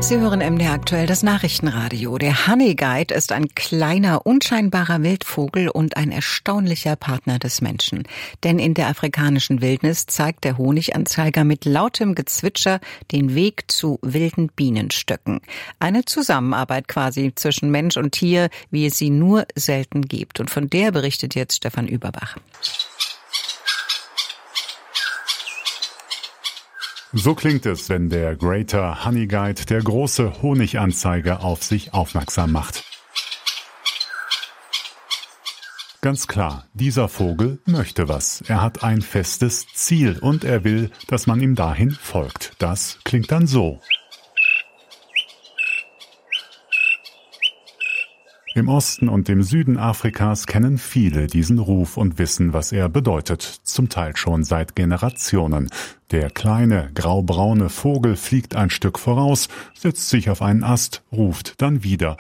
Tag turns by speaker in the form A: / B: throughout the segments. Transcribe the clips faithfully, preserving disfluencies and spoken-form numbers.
A: Sie hören M D R aktuell das Nachrichtenradio. Der Honeyguide ist ein kleiner, unscheinbarer Wildvogel und ein erstaunlicher Partner des Menschen. Denn in der afrikanischen Wildnis zeigt der Honiganzeiger mit lautem Gezwitscher den Weg zu wilden Bienenstöcken. Eine Zusammenarbeit quasi zwischen Mensch und Tier, wie es sie nur selten gibt. Und von der berichtet jetzt Stefan Überbach.
B: So klingt es, wenn der Greater Honeyguide, der große Honiganzeiger, auf sich aufmerksam macht. Ganz klar, dieser Vogel möchte was. Er hat ein festes Ziel und er will, dass man ihm dahin folgt. Das klingt dann so. Im Osten und im Süden Afrikas kennen viele diesen Ruf und wissen, was er bedeutet, zum Teil schon seit Generationen. Der kleine, graubraune Vogel fliegt ein Stück voraus, setzt sich auf einen Ast, ruft dann wieder,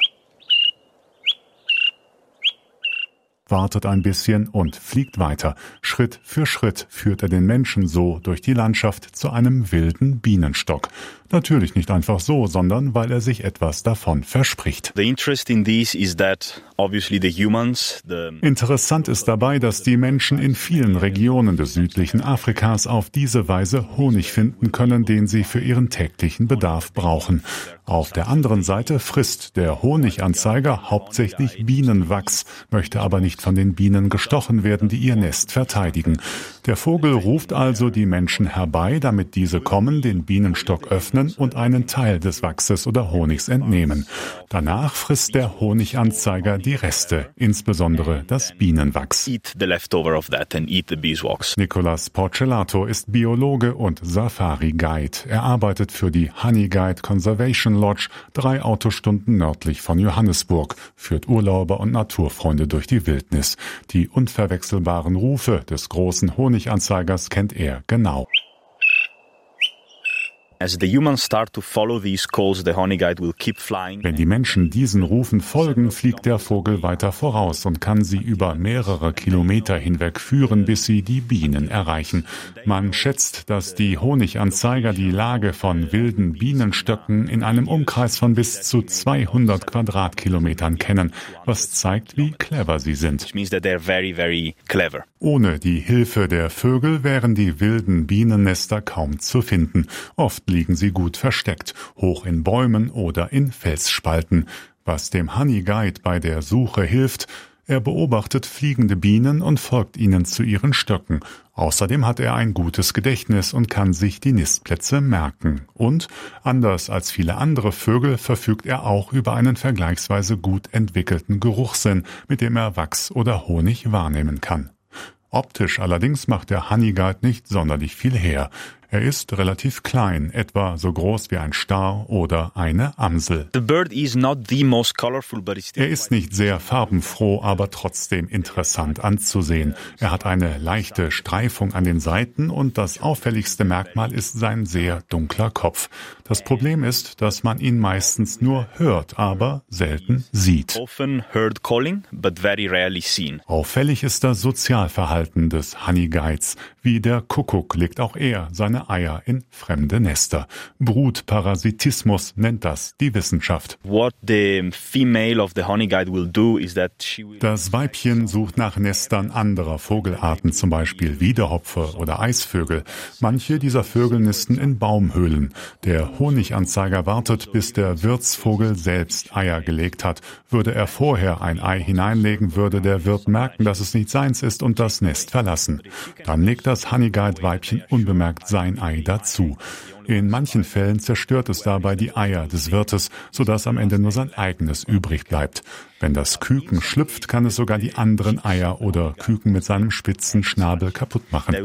B: wartet ein bisschen und fliegt weiter. Schritt für Schritt führt er den Menschen so durch die Landschaft zu einem wilden Bienenstock. Natürlich nicht einfach so, sondern weil er sich etwas davon verspricht.
C: The interest in this is that obviously the humans, the
B: Interessant ist dabei, dass die Menschen in vielen Regionen des südlichen Afrikas auf diese Weise Honig finden können, den sie für ihren täglichen Bedarf brauchen. Auf der anderen Seite frisst der Honiganzeiger hauptsächlich Bienenwachs, möchte aber nicht von den Bienen gestochen werden, die ihr Nest verteidigen. Der Vogel ruft also die Menschen herbei, damit diese kommen, den Bienenstock öffnen und einen Teil des Wachses oder Honigs entnehmen. Danach frisst der Honiganzeiger die Reste, insbesondere das Bienenwachs. Nicolas Porcelato ist Biologe und Safari-Guide. Er arbeitet für die Honeyguide Conservation Lodge, drei Autostunden nördlich von Johannesburg, führt Urlauber und Naturfreunde durch die Wildnis. Die unverwechselbaren Rufe des großen Honiganzeigers kennt er genau. Wenn die Menschen diesen Rufen folgen, fliegt der Vogel weiter voraus und kann sie über mehrere Kilometer hinweg führen, bis sie die Bienen erreichen. Man schätzt, dass die Honiganzeiger die Lage von wilden Bienenstöcken in einem Umkreis von bis zu zweihundert Quadratkilometern kennen, was zeigt, wie clever sie sind. Ohne die Hilfe der Vögel wären die wilden Bienennester kaum zu finden. Oft liegen sie gut versteckt, hoch in Bäumen oder in Felsspalten. Was dem Honeyguide bei der Suche hilft: Er beobachtet fliegende Bienen und folgt ihnen zu ihren Stöcken. Außerdem hat er ein gutes Gedächtnis und kann sich die Nistplätze merken. Und, anders als viele andere Vögel, verfügt er auch über einen vergleichsweise gut entwickelten Geruchssinn, mit dem er Wachs oder Honig wahrnehmen kann. Optisch allerdings macht der Honeyguide nicht sonderlich viel her. Er ist relativ klein, etwa so groß wie ein Star oder eine Amsel. Er ist nicht sehr farbenfroh, aber trotzdem interessant anzusehen. Er hat eine leichte Streifung an den Seiten und das auffälligste Merkmal ist sein sehr dunkler Kopf. Das Problem ist, dass man ihn meistens nur hört, aber selten sieht. Auffällig ist das Sozialverhalten des Honeyguides. Wie der Kuckuck legt auch er seine Eier in fremde Nester. Brutparasitismus nennt das die Wissenschaft. Das Weibchen sucht nach Nestern anderer Vogelarten, zum Beispiel Wiedehopfe oder Eisvögel. Manche dieser Vögel nisten in Baumhöhlen. Der Honiganzeiger wartet, bis der Wirtsvogel selbst Eier gelegt hat. Würde er vorher ein Ei hineinlegen, würde der Wirt merken, dass es nicht seins ist und das Nest verlassen. Dann legt das Honeyguide-Weibchen unbemerkt sein Ei dazu. In manchen Fällen zerstört es dabei die Eier des Wirtes, sodass am Ende nur sein eigenes übrig bleibt. Wenn das Küken schlüpft, kann es sogar die anderen Eier oder Küken mit seinem spitzen Schnabel kaputt machen.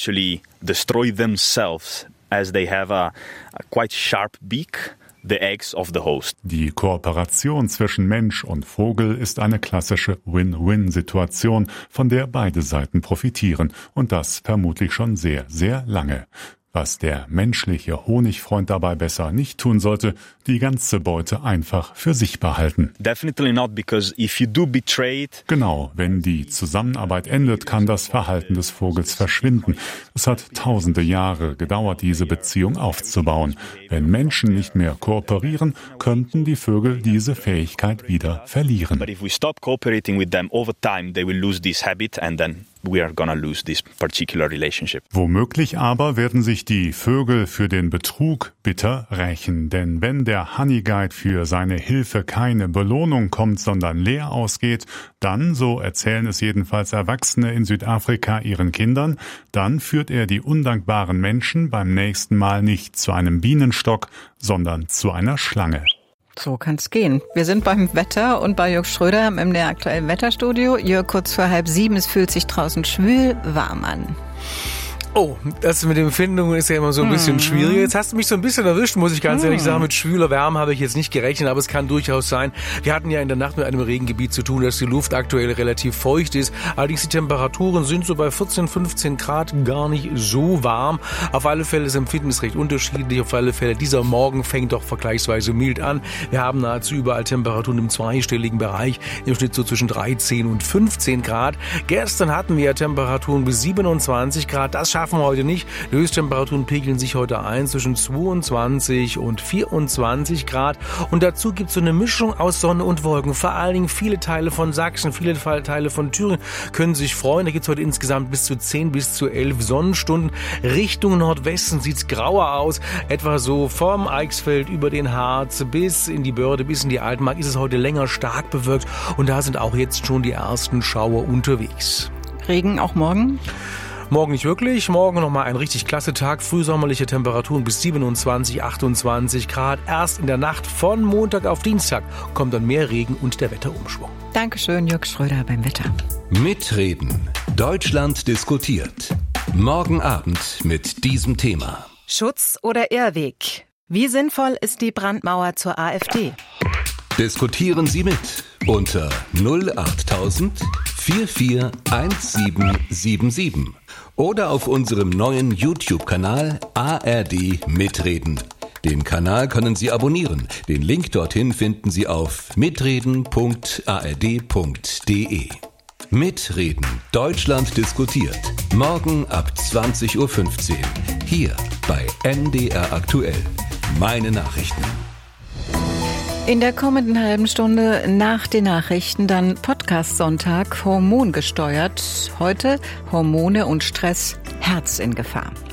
B: The eggs of the host. Die Kooperation zwischen Mensch und Vogel ist eine klassische Win-Win-Situation, von der beide Seiten profitieren, und das vermutlich schon sehr, sehr lange. Was der menschliche Honigfreund dabei besser nicht tun sollte, die ganze Beute einfach für sich behalten.
C: Definitely not, because if you do betray it.
B: Genau, wenn die Zusammenarbeit endet, kann das Verhalten des Vogels verschwinden. Es hat tausende Jahre gedauert, diese Beziehung aufzubauen. Wenn Menschen nicht mehr kooperieren, könnten die Vögel diese Fähigkeit wieder verlieren.
C: But if we stop cooperating with them over time, they will lose this habit and then we are gonna lose this particular relationship.
B: Womöglich aber werden sich die Vögel für den Betrug bitter rächen. Denn wenn der Honeyguide für seine Hilfe keine Belohnung kommt, sondern leer ausgeht, dann, so erzählen es jedenfalls Erwachsene in Südafrika ihren Kindern, dann führt er die undankbaren Menschen beim nächsten Mal nicht zu einem Bienenstock, sondern zu einer Schlange.
A: So kann's gehen. Wir sind beim Wetter und bei Jörg Schröder im M D R aktuellen Wetterstudio. Jörg, kurz vor halb sieben, es fühlt sich draußen schwül warm an.
D: Oh, das mit den Empfindungen ist ja immer so ein bisschen mhm. schwierig. Jetzt hast du mich so ein bisschen erwischt, muss ich ganz mhm. ehrlich sagen. Mit schwüler Wärme habe ich jetzt nicht gerechnet, aber es kann durchaus sein. Wir hatten ja in der Nacht mit einem Regengebiet zu tun, dass die Luft aktuell relativ feucht ist. Allerdings die Temperaturen sind so bei vierzehn, fünfzehn Grad gar nicht so warm. Auf alle Fälle, das Empfinden ist recht unterschiedlich. Auf alle Fälle, dieser Morgen fängt doch vergleichsweise mild an. Wir haben nahezu überall Temperaturen im zweistelligen Bereich, im Schnitt so zwischen dreizehn und fünfzehn Grad. Gestern hatten wir Temperaturen bis siebenundzwanzig Grad. Das schaffen wir heute nicht. Die Höchsttemperaturen pegeln sich heute ein zwischen zweiundzwanzig und vierundzwanzig Grad. Und dazu gibt es so eine Mischung aus Sonne und Wolken. Vor allen Dingen viele Teile von Sachsen, viele Teile von Thüringen können sich freuen. Da gibt es heute insgesamt bis zu zehn bis zu elf Sonnenstunden. Richtung Nordwesten sieht es grauer aus. Etwa so vom Eichsfeld über den Harz bis in die Börde, bis in die Altmark ist es heute länger stark bewölkt. Und da sind auch jetzt schon die ersten Schauer unterwegs.
A: Regen auch morgen?
D: Morgen nicht wirklich. Morgen nochmal ein richtig klasse Tag. Frühsommerliche Temperaturen bis siebenundzwanzig, achtundzwanzig Grad. Erst in der Nacht von Montag auf Dienstag kommt dann mehr Regen und der Wetterumschwung.
A: Dankeschön, Jörg Schröder beim Wetter.
E: Mitreden. Deutschland diskutiert. Morgen Abend mit diesem Thema.
F: Schutz oder Irrweg? Wie sinnvoll ist die Brandmauer zur AfD?
E: Diskutieren Sie mit unter null acht tausend vier vier eins sieben sieben sieben oder auf unserem neuen YouTube-Kanal A R D Mitreden. Den Kanal können Sie abonnieren. Den Link dorthin finden Sie auf mitreden punkt a r d punkt d e. Mitreden. Deutschland diskutiert. Morgen ab zwanzig Uhr fünfzehn. Hier bei M D R aktuell. Meine Nachrichten.
A: In der kommenden halben Stunde nach den Nachrichten dann Podcast-Sonntag, hormongesteuert. Heute Hormone und Stress, Herz in Gefahr.